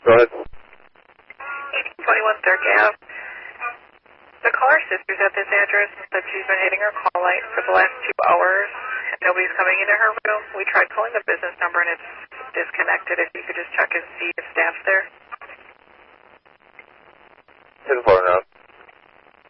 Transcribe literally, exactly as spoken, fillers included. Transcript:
Go ahead. eighteen twenty-one third Ave. The caller's sister's at this address and said she's been hitting her call light for the last two hours. And nobody's coming into her room. We tried calling the business number and it's disconnected. If you could just check and see if staff's there. ten four now.